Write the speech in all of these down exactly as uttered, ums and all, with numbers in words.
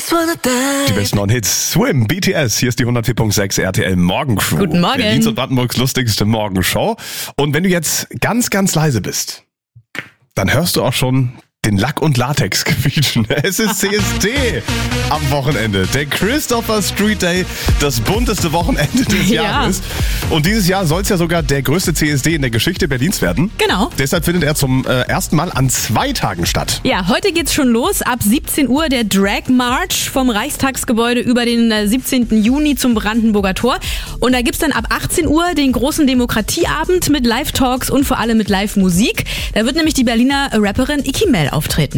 Die besten neuen Hits. Swim, B T S. Hier ist die hundertvier Komma sechs R T L Morgencrew. Guten Morgen. Berlins und Brandenburgs lustigste Morgenshow. Und wenn du jetzt ganz, ganz leise bist, dann hörst du auch schon den Lack- und Latex quietschen. Es ist C S D am Wochenende. Der Christopher Street Day, das bunteste Wochenende des Ja. Jahres. Und dieses Jahr soll es ja sogar der größte C S D in der Geschichte Berlins werden. Genau. Deshalb findet er zum äh, ersten Mal an zwei Tagen statt. Ja, heute geht's schon los. Ab siebzehn Uhr der Drag March vom Reichstagsgebäude über den äh, siebzehnten Juni zum Brandenburger Tor. Und da gibt's dann ab achtzehn Uhr den großen Demokratieabend mit Live-Talks und vor allem mit Live-Musik. Da wird nämlich die Berliner Rapperin Iki Mel auftreten.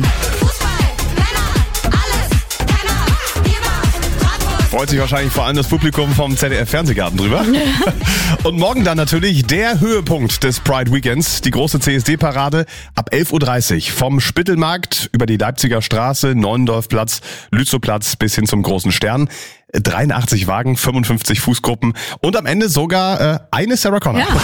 Freut sich wahrscheinlich vor allem das Publikum vom Z D F-Fernsehgarten drüber. Und morgen dann natürlich der Höhepunkt des Pride Weekends, die große C S D-Parade ab elf Uhr dreißig vom Spittelmarkt über die Leipziger Straße, Neuendorfplatz, Lützowplatz bis hin zum Großen Stern. dreiundachtzig Wagen, fünfundfünfzig Fußgruppen und am Ende sogar äh, eine Sarah Connor. Ja.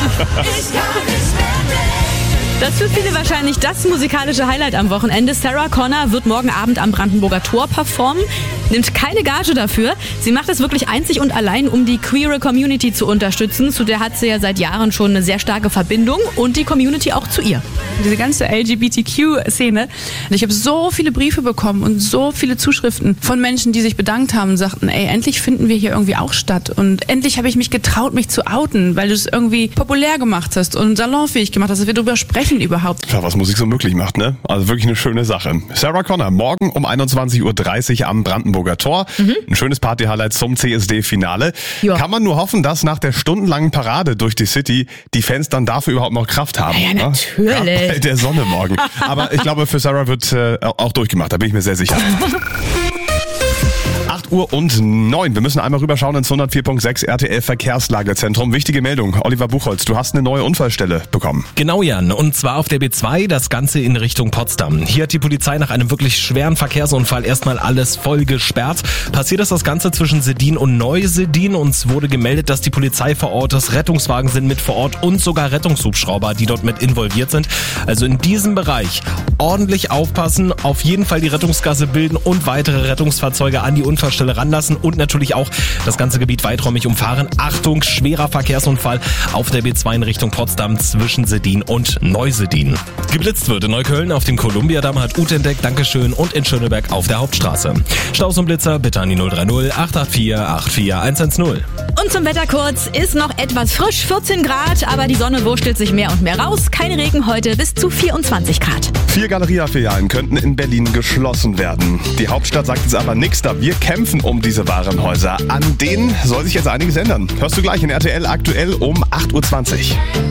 Das ist für viele wahrscheinlich das musikalische Highlight am Wochenende. Sarah Connor wird morgen Abend am Brandenburger Tor performen, nimmt keine Gage dafür. Sie macht das wirklich einzig und allein, um die queere Community zu unterstützen. Zu der hat sie ja seit Jahren schon eine sehr starke Verbindung und die Community auch zu ihr. Diese ganze L G B T Q-Szene. Ich habe so viele Briefe bekommen und so viele Zuschriften von Menschen, die sich bedankt haben und sagten, ey, endlich finden wir hier irgendwie auch statt. Und endlich habe ich mich getraut, mich zu outen, weil du es irgendwie populär gemacht hast und salonfähig gemacht hast, dass wir darüber sprechen überhaupt. Ja, was Musik so möglich macht, ne? Also wirklich eine schöne Sache. Sarah Connor, morgen um einundzwanzig Uhr dreißig am Brandenburger Tor. Mhm. Ein schönes Party-Highlight zum C S D-Finale. Ja. Kann man nur hoffen, dass nach der stundenlangen Parade durch die City die Fans dann dafür überhaupt noch Kraft haben. Ja, ne? natürlich. Gerade bei der Sonne morgen. Aber ich glaube, für Sarah wird äh, auch durchgemacht, da bin ich mir sehr sicher. acht Uhr und neun. Wir müssen einmal rüberschauen ins hundertvier Komma sechs R T L Verkehrslagezentrum. Wichtige Meldung. Oliver Buchholz, du hast eine neue Unfallstelle bekommen. Genau, Jan. Und zwar auf der B zwei, das Ganze in Richtung Potsdam. Hier hat die Polizei nach einem wirklich schweren Verkehrsunfall erstmal alles voll gesperrt. Passiert ist das Ganze zwischen Sedin und Neusedin. Uns wurde gemeldet, dass die Polizei vor Ort ist, Rettungswagen sind mit vor Ort und sogar Rettungshubschrauber, die dort mit involviert sind. Also in diesem Bereich ordentlich aufpassen, auf jeden Fall die Rettungsgasse bilden und weitere Rettungsfahrzeuge an die Unfallstelle ranlassen und natürlich auch das ganze Gebiet weiträumig umfahren. Achtung, schwerer Verkehrsunfall auf der B zwei in Richtung Potsdam zwischen Sedin und Neusedin. Geblitzt wird in Neukölln auf dem Kolumbiadamm, hat Ute entdeckt, Dankeschön, und in Schöneberg auf der Hauptstraße. Staus und Blitzer bitte an die null drei null acht acht vier acht vier eins eins null. Und zum Wetter kurz, ist noch etwas frisch, vierzehn Grad, aber die Sonne wurstelt sich mehr und mehr raus. Kein Regen heute, bis zu vierundzwanzig Grad. Vier Galeria-Filialen könnten in Berlin geschlossen werden. Die Hauptstadt sagt jetzt aber nichts da. Wir kämpfen um diese Warenhäuser. An denen soll sich jetzt einiges ändern. Hörst du gleich in R T L aktuell um acht Uhr zwanzig.